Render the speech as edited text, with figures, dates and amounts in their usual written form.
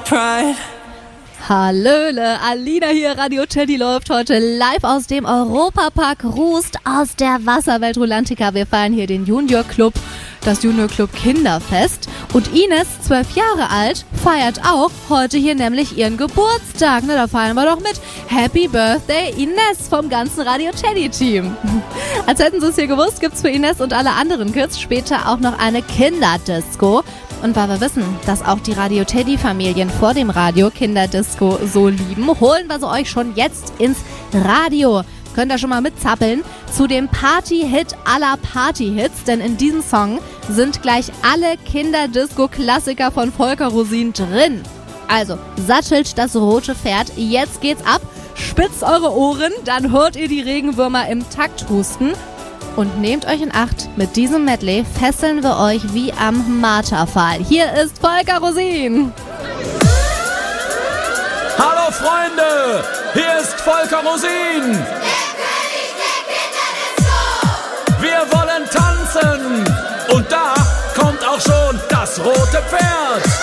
pride. Hallöle, Alina hier, Radio Teddy läuft heute live aus dem Europapark Rust aus der Wasserwelt Rulantica. Wir feiern hier den Junior Club, das Junior Club Kinderfest. Und Ines, 12 Jahre alt, feiert auch heute hier nämlich ihren Geburtstag. Na, da feiern wir doch mit. Happy Birthday Ines vom ganzen Radio Teddy Team. Als hätten Sie es hier gewusst, gibt's für Ines und alle anderen Kids später auch noch eine Kinderdisco. Und weil wir wissen, dass auch die Radio Teddy Familien vor dem Radio Kinderdisco so lieben, holen wir sie euch schon jetzt ins Radio. Könnt ihr schon mal mitzappeln zu dem Party-Hit aller Party-Hits, denn in diesem Song sind gleich alle Kinderdisco-Klassiker von Volker Rosin drin. Also, sattelt das rote Pferd, jetzt geht's ab, spitzt eure Ohren, dann hört ihr die Regenwürmer im Takt husten. Und nehmt euch in Acht, mit diesem Medley fesseln wir euch wie am Marterpfahl. Hier ist Volker Rosin. Hallo Freunde, hier ist Volker Rosin.